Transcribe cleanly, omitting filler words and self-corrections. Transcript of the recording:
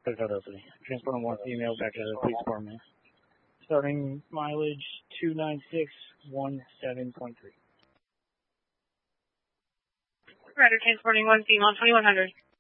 Philadelphia. Transporting one female back to the police department. Starting mileage 29617.3. Rider transporting one female, 2100.